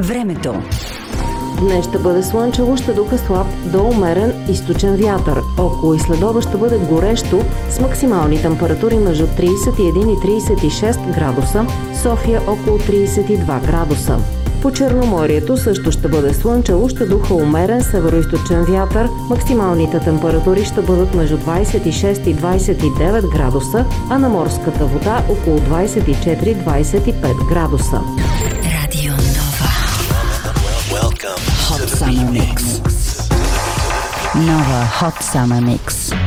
Времето. Днес ще бъде слънчево, ще духа слаб до умерен източен вятър. Около и следобед ще бъде горещо с максимални температури между 31 и 36 градуса, София около 32 градуса. По Черноморието също ще бъде слънчево, ще духа умерен североизточен вятър, максималните температури ще бъдат между 26 и 29 градуса, а на морската вода около 24-25 градуса. Радио Нова. Hot Summer Mix. Nova Hot Summer Mix.